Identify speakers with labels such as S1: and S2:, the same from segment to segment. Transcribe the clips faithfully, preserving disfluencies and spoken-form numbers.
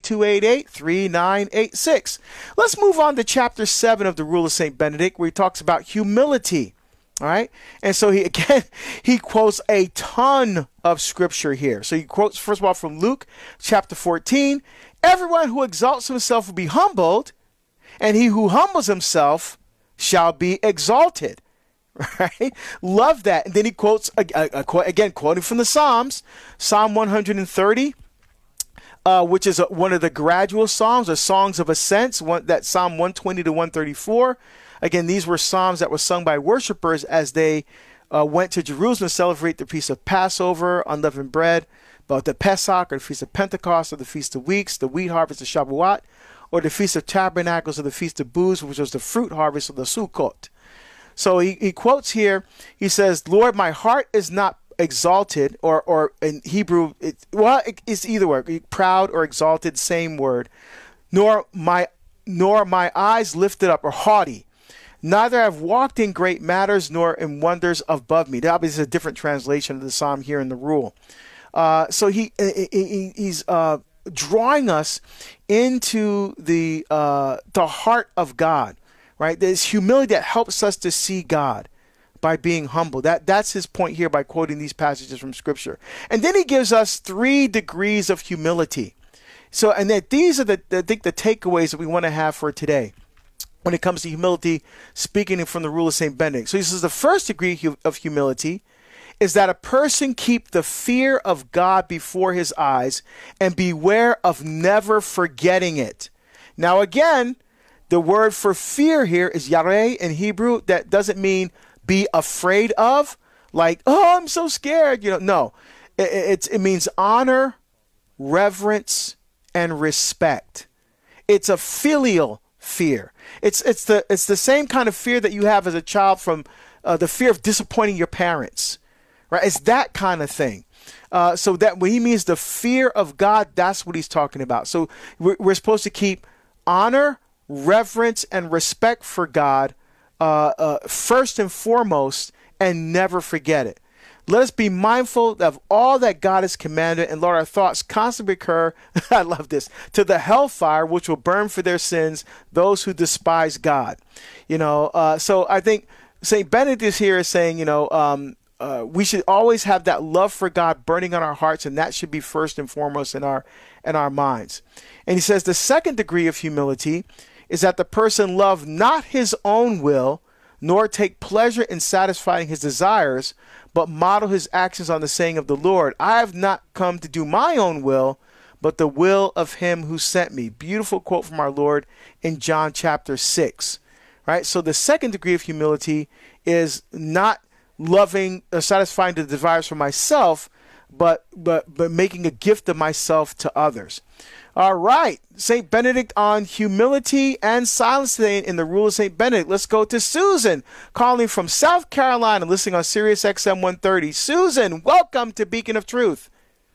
S1: two eight eight, three nine eight six. Let's move on to chapter seven of the Rule of Saint Benedict, where he talks about humility. All right. And so he, again, he quotes a ton of scripture here. So he quotes, first of all, from Luke chapter fourteen, everyone who exalts himself will be humbled, and he who humbles himself shall be exalted. Right? Love that. And then he quotes, again, quoting from the Psalms, Psalm one hundred thirty, uh, which is a, one of the gradual Psalms, or songs of ascents, one, that Psalm one twenty to one thirty-four. Again, these were psalms that were sung by worshipers as they uh, went to Jerusalem to celebrate the Feast of Passover, unleavened bread, but the Pesach, or the Feast of Pentecost, or the Feast of Weeks, the wheat harvest of Shavuot, or the Feast of Tabernacles, or the Feast of Booths, which was the fruit harvest of the Sukkot. So he, he quotes here, he says, Lord, my heart is not exalted, or or in Hebrew, it, well, it, it's either word, proud or exalted, same word, nor my nor my eyes lifted up, or haughty. Neither have walked in great matters, nor in wonders above me. That obviously is a different translation of the psalm here in the rule. Uh, so he, he he's uh, drawing us into the uh, the heart of God, right? There's humility that helps us to see God by being humble. That that's his point here by quoting these passages from Scripture. And then he gives us three degrees of humility. So, and that these are the I think the takeaways that we want to have for today when it comes to humility, speaking from the Rule of Saint Benedict. So he says the first degree of humility is that a person keep the fear of God before his eyes and beware of never forgetting it. Now, again, the word for fear here is yareh in Hebrew. That doesn't mean be afraid of, like, oh, I'm so scared. You know, no, it, it, it means honor, reverence, and respect. It's a filial fear. It's it's the it's the same kind of fear that you have as a child from uh, the fear of disappointing your parents, right? It's that kind of thing. Uh, so that when he means the fear of God, that's what he's talking about. So we're, we're supposed to keep honor, reverence, and respect for God uh, uh, first and foremost, and never forget it. Let us be mindful of all that God has commanded, and let our thoughts constantly recur, I love this, to the hellfire which will burn for their sins those who despise God. You know, uh, so I think Saint Benedict is here is saying, you know, um, uh, we should always have that love for God burning on our hearts, and that should be first and foremost in our in our minds. And he says the second degree of humility is that the person love not his own will, nor take pleasure in satisfying his desires, but model his actions on the saying of the Lord, I have not come to do my own will, but the will of him who sent me. Beautiful quote from our Lord in John chapter six. Right? So the second degree of humility is not loving or satisfying the desires for myself, but but but making a gift of myself to others. All right, Saint Benedict on humility and silence today in the Rule of Saint Benedict. Let's go to Susan, calling from South Carolina, listening on Sirius X M one thirty. Susan, welcome to Beacon of Truth.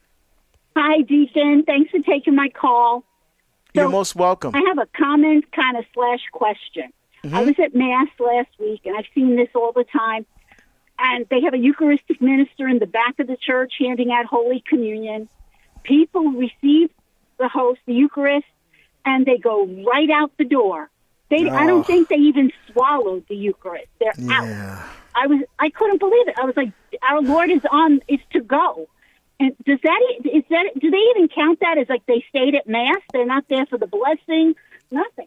S2: Hi, Deacon. Thanks for taking my call. So
S1: You're most welcome.
S2: I have a comment kind of slash question. Mm-hmm. I was at Mass last week, and I've seen this all the time. And they have a Eucharistic minister in the back of the church handing out Holy Communion. People receive the host, the Eucharist, and they go right out the door. They, oh. I don't think they even swallowed the Eucharist. They're
S1: yeah.
S2: out. I was, I couldn't believe it. I was like, our Lord is on, is to go. And does that, is that, do they even count that as like they stayed at Mass? They're not there for the blessing? Nothing.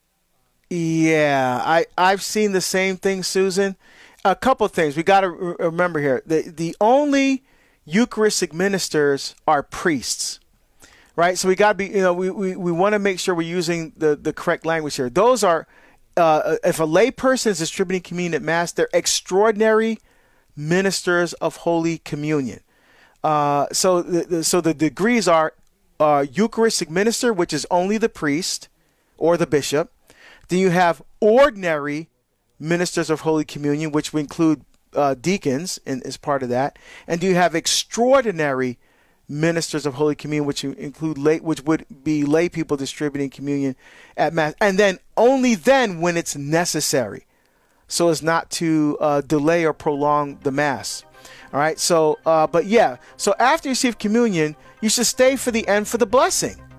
S1: Yeah, I, I've seen the same thing, Susan. A couple of things we got to re- remember here. The, the only Eucharistic ministers are priests. Right, so we got to be, you know, we, we, we want to make sure we're using the, the correct language here. Those are, uh, if a lay person is distributing communion at Mass, they're extraordinary ministers of Holy Communion. Uh, so, the, the, so the degrees are uh, Eucharistic minister, which is only the priest or the bishop. Then you have ordinary ministers of Holy Communion, which would include uh, deacons, and as part of that. And you have extraordinary ministers of Holy Communion, which include lay, which would be lay people distributing communion at Mass, and then only then when it's necessary, so as not to uh, delay or prolong the Mass. All right. So, uh, but yeah. So after you receive communion, you should stay for the end for the blessing.